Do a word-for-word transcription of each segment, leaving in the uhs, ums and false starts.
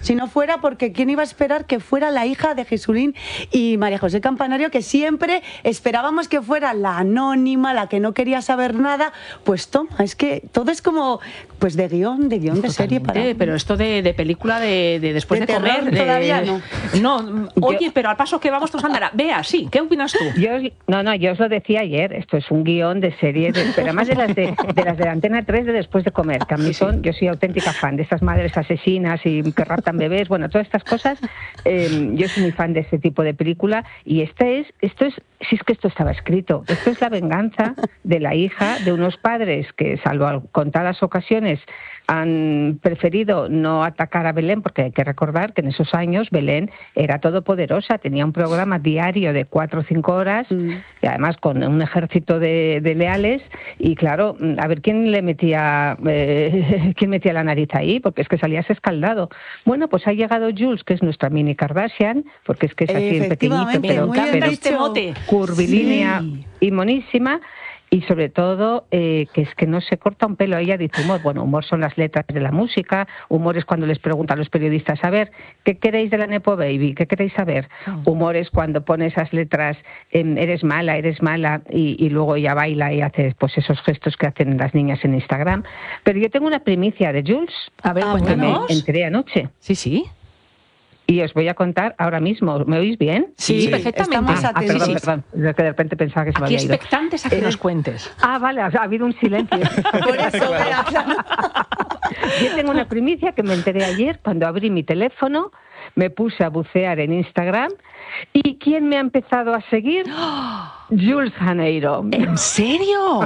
si no fuera porque quién iba a esperar que fuera la hija de Jesulín y María José Campanario, que siempre esperábamos que fuera la anónima, la que no quería saber nada. Pues toma, es que todo es como pues de guión, de guión de serie para... Pero esto de, de película de, de después de, de comer... terror, todavía de... no. No, oye, yo... pero al paso que vamos todos andará. Vea, sí, ¿qué opinas tú? Yo, no, no, yo os lo decía ayer, esto es un guión de serie, de, pero además de las de, de las de la Antena tres de después de comer, que a mí son, yo soy auténtica fan de estas madres asesinas y que raptan bebés, bueno, todas estas cosas, eh, yo soy muy fan de ese tipo de película, y este es, esto es, si es que esto estaba escrito, esto es la venganza de la hija de unos padres que, salvo contadas ocasiones, han preferido no atacar a Belén, porque hay que recordar que en esos años Belén era todopoderosa, tenía un programa diario de cuatro o cinco horas, mm. y además con un ejército de, de leales, y claro, a ver quién le metía eh, quién metía la nariz ahí, porque es que salías escaldado. Bueno, pues ha llegado Jules, que es nuestra mini Kardashian, porque es que es así en pequeñito, pero, pero curvilínea sí. y monísima. Y sobre todo, eh, que es que no se corta un pelo. Ella dice humor. Bueno, humor son las letras de la música, humor es cuando les preguntan a los periodistas, a ver, ¿qué queréis de la Nepo Baby? ¿Qué queréis saber? Oh. Humor es cuando pone esas letras, en, eres mala, eres mala, y, y luego ella baila y hace pues esos gestos que hacen las niñas en Instagram. Pero yo tengo una primicia de Jules. A ver, ah, que me enteré anoche. Sí, sí. Y os voy a contar ahora mismo. ¿Me oís bien? Sí, sí. Perfectamente. Ah, ah, perdón, sí, sí. perdón. Es que de repente pensaba que se me Aquí había ido. expectantes a que eh, nos cuentes. Ah, vale, ha habido un silencio. Por eso, yo tengo una primicia que me enteré ayer cuando abrí mi teléfono, me puse a bucear en Instagram, ¿y quién me ha empezado a seguir? Jules Janeiro. ¿En serio?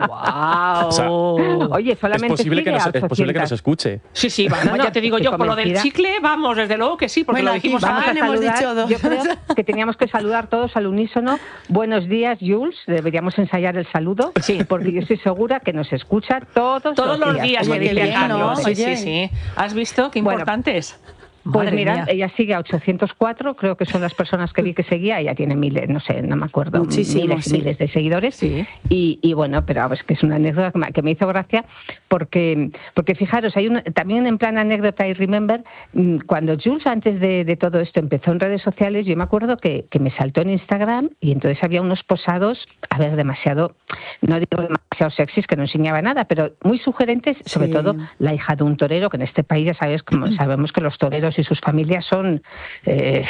¡Wow! O sea, oye, solamente es posible, sigue que nos, a es posible que nos escuche. Sí, sí, vamos, no, no, ya te digo yo, por lo del chicle, vamos, desde luego que sí, porque bueno, lo dijimos vamos a hemos dicho dos. Yo creo que teníamos que saludar todos al unísono. Buenos días, Jules. Deberíamos ensayar el saludo, sí, porque yo estoy segura que nos escucha todos, todos los días. Todos los días, ¿no? Sí, sí, sí. ¿Has visto qué importante es? Pues Madre mira, mía. Ella sigue a ochocientos cuatro, creo que son las personas que vi que seguía, ella tiene miles, no sé, no me acuerdo, Muchísimo, miles y sí. miles de seguidores, sí. y, y bueno, pero es que es una anécdota que me, que me hizo gracia, porque porque fijaros, hay una, también en plan anécdota y remember, cuando Jules antes de, de todo esto empezó en redes sociales, yo me acuerdo que, que me saltó en Instagram, y entonces había unos posados, a ver, demasiado, no digo demasiado sexys, que no enseñaba nada, pero muy sugerentes, sobre sí. todo la hija de un torero, que en este país ya sabes, como sabemos que los toreros y sus familias son, eh,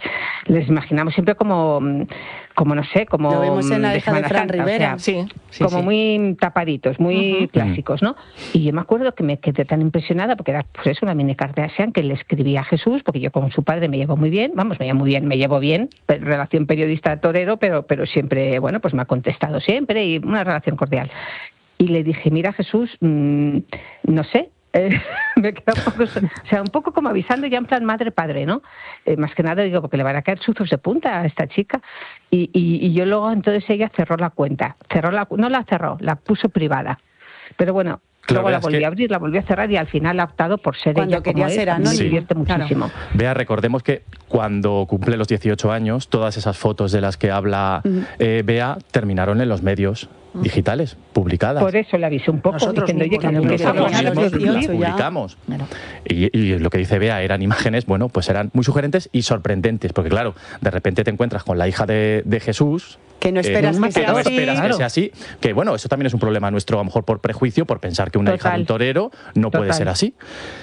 les imaginamos siempre como, como no sé, como lo vemos en la de hija de Fran Santa, Rivera, o sea, sí, sí, como sí. muy tapaditos, muy uh-huh. clásicos, ¿no? Y yo me acuerdo que me quedé tan impresionada porque era, pues eso, una mini Kardashian que le escribía a Jesús, porque yo con su padre me llevo muy bien, vamos, me llevo muy bien, me llevo bien, relación periodista-torero, pero, pero siempre, bueno, pues me ha contestado siempre y una relación cordial. Y le dije, mira Jesús, mmm, no sé, Eh, me queda un poco, o sea, un poco como avisando ya en plan madre-padre, ¿no? Eh, más que nada digo, porque le van a caer chuzos de punta a esta chica. Y, y, y yo luego, entonces ella cerró la cuenta. cerró la No la cerró, la puso privada. Pero bueno, claro, luego la volví que... a abrir, la volví a cerrar y al final ha optado por ser cuando ella quería como ser es, anónima. me divierte muchísimo. Claro. Vea, recordemos que cuando cumple los dieciocho años, todas esas fotos de las que habla uh-huh. eh, Bea terminaron en los medios digitales, publicadas. Por eso le avisé un poco. Nosotros diciendo, mismos, oye, que nosotros no mismos las publicamos. Claro. Y, y lo que dice Bea eran imágenes, bueno, pues eran muy sugerentes y sorprendentes, porque claro, de repente te encuentras con la hija de, de Jesús, que no esperas, eh, que, sea que, no así. esperas claro. que sea así, que bueno, eso también es un problema nuestro, a lo mejor por prejuicio, por pensar que una Total. hija de un torero no Total. puede ser así.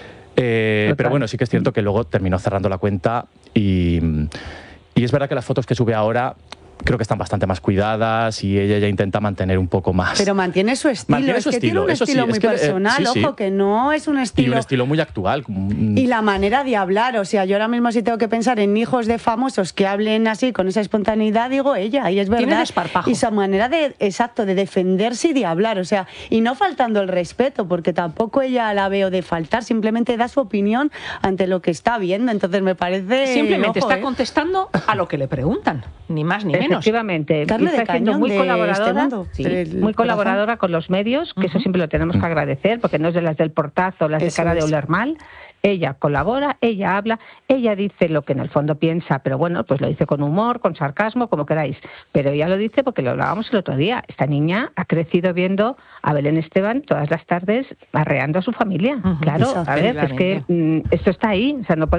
Eh, pero bueno, sí que es cierto que luego terminó cerrando la cuenta y, y es verdad que las fotos que sube ahora creo que están bastante más cuidadas y ella ya intenta mantener un poco más. Pero mantiene su estilo, mantiene es su que estilo. tiene un Eso estilo sí, muy es que, personal, eh, sí, sí. ojo, que no es un estilo... Y un estilo muy actual. Y la manera de hablar, o sea, yo ahora mismo sí tengo que pensar en hijos de famosos que hablen así, con esa espontaneidad, digo ella, y es verdad. Tiene desparpajo. Y esa manera de, exacto, de defenderse y de hablar, o sea, y no faltando el respeto, porque tampoco ella la veo de faltar, simplemente da su opinión ante lo que está viendo, entonces me parece... Simplemente ojo, está ¿eh? contestando a lo que le preguntan, ni más ni menos. Efectivamente. Carne está de siendo cañón muy de colaboradora, este mundo. sí, muy colaboradora con los medios, que uh-huh. eso siempre lo tenemos que agradecer, porque no es de las del portazo, las eso de cara es. de oler mal. Ella colabora, ella habla, ella dice lo que en el fondo piensa, pero bueno, pues lo dice con humor, con sarcasmo, como queráis. Pero ella lo dice porque lo hablábamos el otro día. Esta niña ha crecido viendo a Belén Esteban todas las tardes arreando a su familia. Uh-huh. Claro, a ver, es que mm, esto está ahí, o sea, no